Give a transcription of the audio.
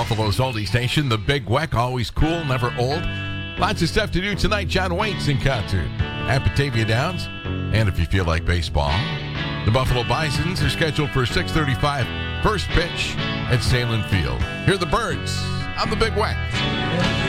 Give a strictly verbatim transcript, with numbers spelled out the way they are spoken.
Buffalo's oldie station, the Big Weck, always cool, never old. Lots of stuff to do tonight. John Waite's in concert at Batavia Downs. And if you feel like baseball, the Buffalo Bisons are scheduled for six thirty-five first pitch at Salem Field. Hear the Birds on the Big Weck.